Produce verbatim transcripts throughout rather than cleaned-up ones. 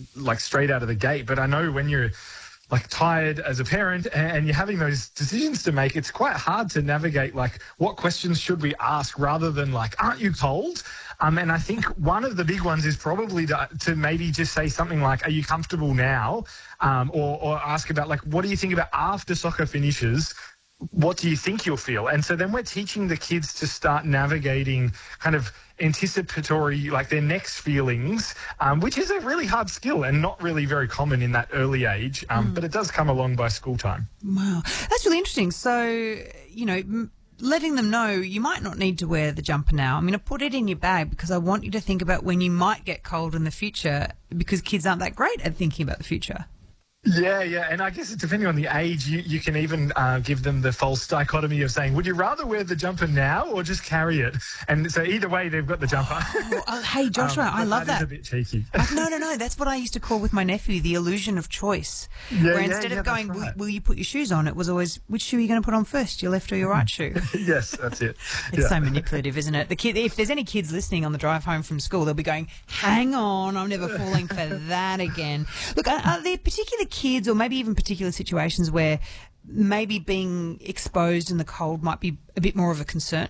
like straight out of the gate. But I know when you're like tired as a parent and you're having those decisions to make, it's quite hard to navigate like what questions should we ask rather than like, aren't you cold? Um, and I think one of the big ones is probably to, to maybe just say something like, are you comfortable now? Um, or, or ask about like, what do you think about after soccer finishes? What do you think you'll feel? And so then we're teaching the kids to start navigating kind of anticipatory, like their next feelings, um, which is a really hard skill and not really very common in that early age, um, mm. but it does come along by school time. Wow. That's really interesting. So, you know, m- letting them know you might not need to wear the jumper now. I'm going to put it in your bag because I want you to think about when you might get cold in the future, because kids aren't that great at thinking about the future. Yeah, yeah, and I guess depending on the age, you, you can even uh, give them the false dichotomy of saying, would you rather wear the jumper now or just carry it? And so either way, they've got the jumper. Oh, oh, hey, Joshua, um, I love that. That is a bit cheeky. uh, no, no, no, that's what I used to call with my nephew the illusion of choice. Yeah, where yeah, instead yeah, of going, right. will, will you put your shoes on, it was always, which shoe are you going to put on first, your left or your right shoe? Yes, that's it. It's yeah. so manipulative, isn't it? The kid, if there's any kids listening on the drive home from school, they'll be going, hang on, I'm never falling for that again. Look, are, are there particular kids or maybe even particular situations where maybe being exposed in the cold might be a bit more of a concern?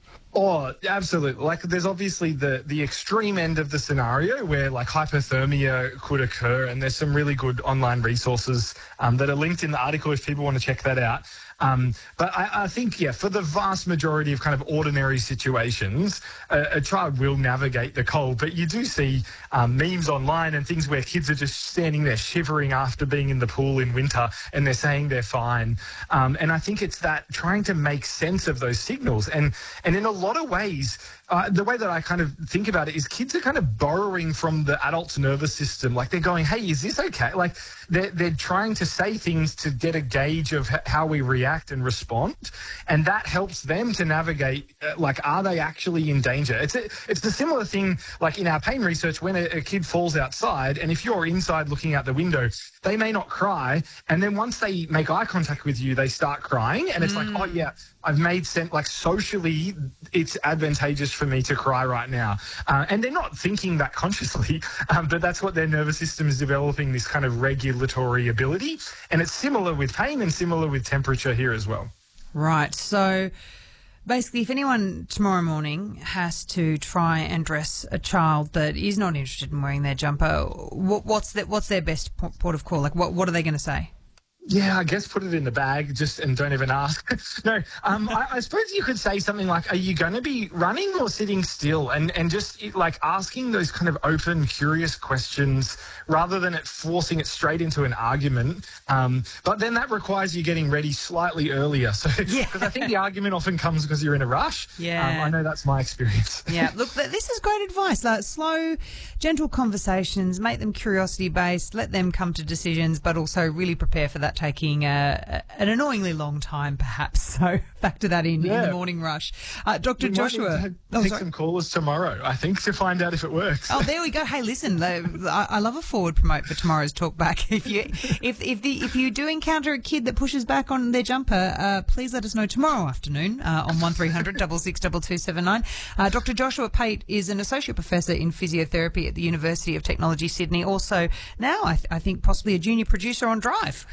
Oh, absolutely. Like there's obviously the, the extreme end of the scenario where like hypothermia could occur, and there's some really good online resources um, that are linked in the article if people want to check that out. Um, but I, I think, yeah, for the vast majority of kind of ordinary situations, a, a child will navigate the cold. But you do see um, memes online and things where kids are just standing there shivering after being in the pool in winter and they're saying they're fine. Um, and I think it's that trying to make sense of those signals. And, and in a lot of ways, uh, the way that I kind of think about it is kids are kind of borrowing from the adult's nervous system. Like they're going, hey, is this okay? Like they're, they're trying to say things to get a gauge of h- how we react and respond. And that helps them to navigate, uh, like, are they actually in danger? It's a, it's a similar thing, like in our pain research, when a, a kid falls outside, and if you're inside looking out the window, they may not cry. And then once they make eye contact with you, they start crying. And it's mm. like, oh, yeah, I've made sense. Like socially, it's advantageous for me to cry right now. Uh, and they're not thinking that consciously, um, but that's what their nervous system is developing, this kind of regulatory ability. And it's similar with pain and similar with temperature here as well. Right. So basically, if anyone tomorrow morning has to try and dress a child that is not interested in wearing their jumper, what, what's, the, what's their best port of call? Like, what, what are they going to say? Yeah, I guess put it in the bag just and don't even ask. no, um, I, I suppose you could say something like, are you going to be running or sitting still? And and just like asking those kind of open, curious questions rather than it forcing it straight into an argument. Um, but then that requires you getting ready slightly earlier. So because yeah. I think the argument often comes because you're in a rush. Yeah. Um, I know that's my experience. Yeah, look, this is great advice. Like, slow, gentle conversations, make them curiosity-based, let them come to decisions, but also really prepare for that taking uh, an annoyingly long time, perhaps. So factor that in yeah. in the morning rush. Uh, Doctor We Joshua. might need to oh, take sorry. some callers tomorrow, I think, to find out if it works. Oh, there we go. Hey, listen, they, I, I love a forward promote for tomorrow's talk back. If you if if the if you do encounter a kid that pushes back on their jumper, uh, please let us know tomorrow afternoon uh, on one three hundred six six two two seven nine. Uh, Doctor Joshua Pate is an associate professor in physiotherapy at the University of Technology, Sydney. Also, now I, th- I think possibly a junior producer on Drive.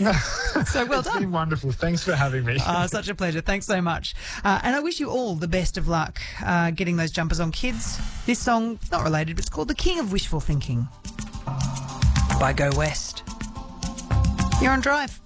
So well it's done. It's been wonderful. Thanks for having me. Uh, such a pleasure. Thanks so much. Uh, and I wish you all the best of luck uh, getting those jumpers on, kids. This song, it's not related, but it's called The King of Wishful Thinking by Go West. You're on Drive.